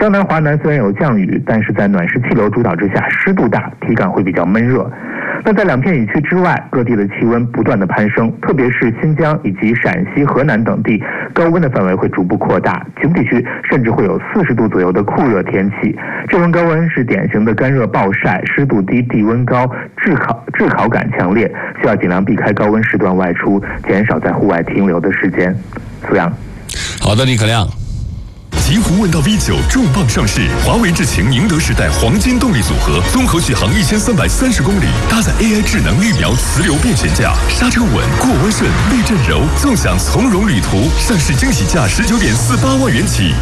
江南、华南虽然有降雨，但是在暖湿气流主导之下，湿度大，体感会比较闷热。那在2片雨区之外，各地的气温不断的攀升，特别是新疆以及陕西、河南等地，高温的范围会逐步扩大，局部地区甚至会有40度左右的酷热天气。这种高温是典型的干热暴晒，湿度低，地温高，炙烤感强烈，需要尽量避开高温时段外出，减少在户外停留的时间。苏阳， 好的，李可亮。 极狐问道 V9 重磅上市，华为智擎宁德时代黄金动力组合，综合续航1330公里，搭载 AI 智能绿苗磁流变悬架，刹车稳，过弯顺，避震柔，纵享从容旅途。上市惊喜价19.48万元起。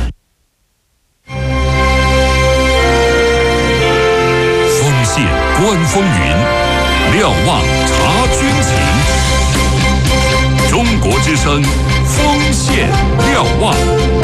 锋线观风云，瞭望察军情。中国之声，锋线瞭望。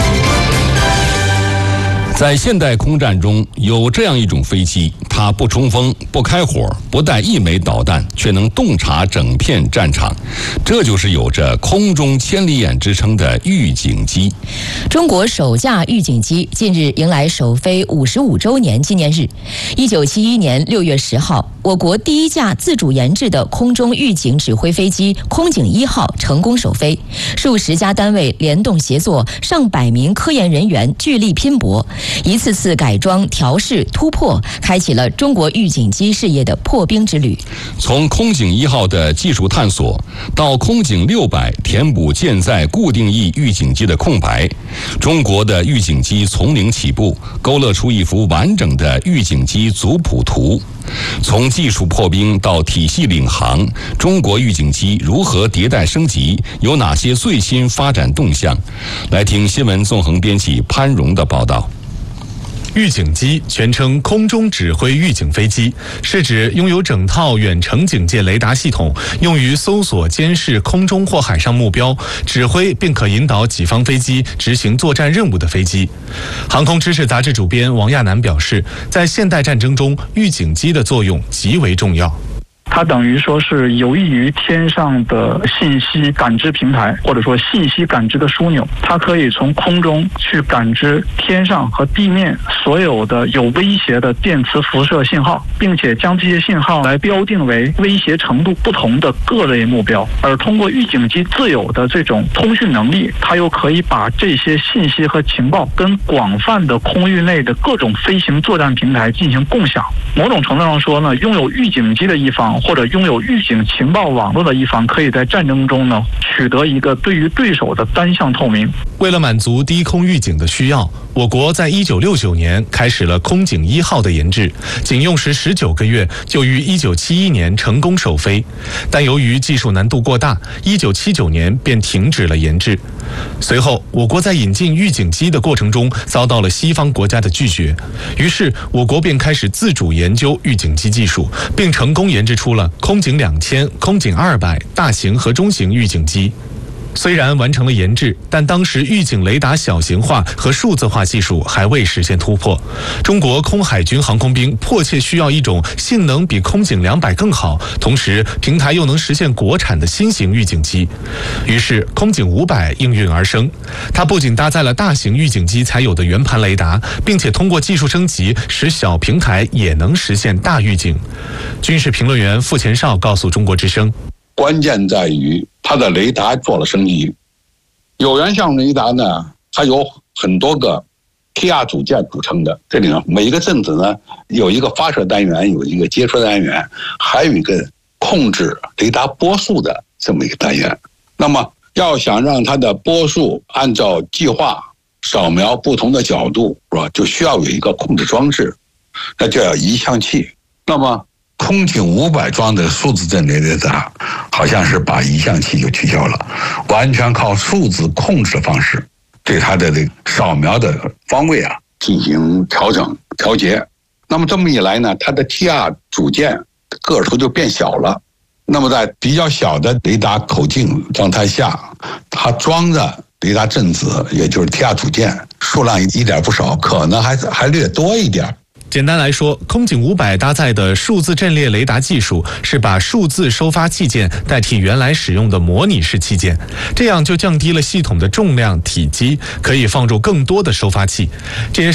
在现代空战中，有这样一种飞机，它不冲锋、不开火、不带一枚导弹，却能洞察整片战场。这就是有着“空中千里眼”之称的预警机。 中国首架预警机近日迎来首飞55周年纪念日。1971年6月10号，我国第一架自主研制的空中预警指挥飞机“空警1号”成功首飞，数十家单位联动协作，上百名科研人员聚力拼搏。一次次改装、调试、突破，开启了中国预警机事业的破冰之旅。 从空警1号的技术探索到空警600填补舰载固定翼预警机的空白，中国的预警机从零起步，勾勒出一幅完整的预警机族谱图。从技术破冰到体系领航，中国预警机如何迭代升级？有哪些最新发展动向？来听新闻纵横编辑潘荣的报道。 预警机全称空中指挥预警飞机，是指拥有整套远程警戒雷达系统，用于搜索监视空中或海上目标，指挥并可引导己方飞机执行作战任务的飞机。航空知识杂志主编王亚楠表示，在现代战争中，预警机的作用极为重要。 它等于说是有益于天上的信息感知平台，或者说信息感知的枢纽。它可以从空中去感知天上和地面所有的有威胁的电磁辐射信号，并且将这些信号来标定为威胁程度不同的各类目标。而通过预警机自有的这种通讯能力，它又可以把这些信息和情报跟广泛的空域内的各种飞行作战平台进行共享。某种程度上说呢，拥有预警机的一方或者拥有预警情报网络的一方，可以在战争中呢取得一个对于对手的单向透明。 为了满足低空预警的需要，我国在1969年开始了空警1号的研制，仅用时19个月就于1971年成功首飞。但由于技术难度过大，1979年便停止了研制。随后，我国在引进预警机的过程中遭到了西方国家的拒绝，于是我国便开始自主研究预警机技术，并成功研制出了空警2000、空警200大型和中型预警机。虽然完成了研制，但当时预警雷达小型化和数字化技术还未实现突破。中国空海军航空兵迫切需要一种性能比空警200更好，同时平台又能实现国产的新型预警机。于是空警500应运而生，它不仅搭载了大型预警机才有的圆盘雷达，并且通过技术升级，使小平台也能实现大预警。军事评论员傅前绍告诉中国之声， 关键在于它的雷达做了升级。有源相雷达呢，它有很多个 TR 组件组成的，这里呢每一个阵子呢有一个发射单元，有一个接收单元，还有一个控制雷达波速的这么一个单元。那么要想让它的波速按照计划扫描不同的角度，是吧？就需要有一个控制装置，那就叫移向器。那么空警500装的数字阵列雷达，好像是把移向器就取消了，完全靠数字控制的方式，对它的这个扫描的方位啊进行调整调节。那么这么一来呢，它的 TR 组件个头就变小了。那么在比较小的雷达口径状态下，它装的雷达阵子，也就是 TR 组件数量一点不少，可能还略多一点。 简单来说，空警500搭载的数字阵列雷达技术是把数字收发器件代替原来使用的模拟式器件，这样就降低了系统的重量体积，可以放入更多的收发器。这也